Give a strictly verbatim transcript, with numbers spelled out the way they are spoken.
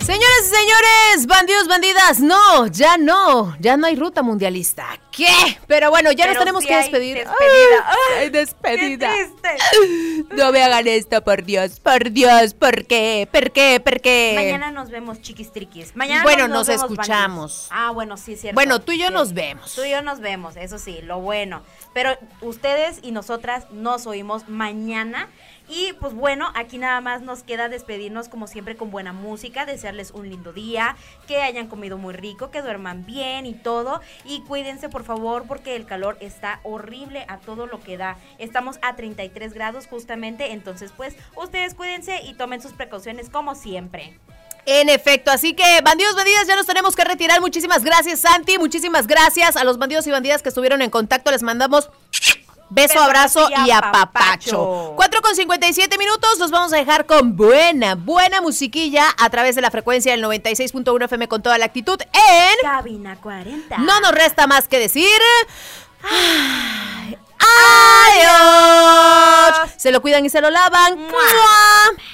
Señoras y señores, bandidos, bandidas, no, ya no, ya no hay ruta mundialista. ¿Qué? Pero bueno, ya Pero nos tenemos sí que despedir. Despedida. Ay, ay, despedida. Qué triste. No me hagan esto, por Dios, por Dios, ¿por qué? ¿Por qué? ¿Por qué? Mañana nos vemos, chiquis triquis. Mañana bueno, nos, nos, nos nos escuchamos. Bandidos. Ah, bueno, sí, es cierto. Bueno, tú y yo sí. nos vemos. Tú y yo nos vemos, eso sí, lo bueno. Pero ustedes y nosotras nos oímos mañana. Y pues bueno, aquí nada más nos queda despedirnos como siempre con buena música, desearles un lindo día, que hayan comido muy rico, que duerman bien y todo, y cuídense por favor porque el calor está horrible a todo lo que da. Estamos a treinta y tres grados justamente, entonces pues ustedes cuídense y tomen sus precauciones como siempre. En efecto, así que bandidos, bandidas, ya nos tenemos que retirar. Muchísimas gracias, Santi, muchísimas gracias a los bandidos y bandidas que estuvieron en contacto, les mandamos beso, Beso abrazo y apapacho. cuatro con cincuenta y siete minutos, nos vamos a dejar con buena, buena musiquilla a través de la frecuencia del noventa y seis punto uno F M con toda la actitud en Cabina cuarenta. No nos resta más que decir ¡ay! ¡Adiós! Se lo cuidan y se lo lavan. ¡Mua!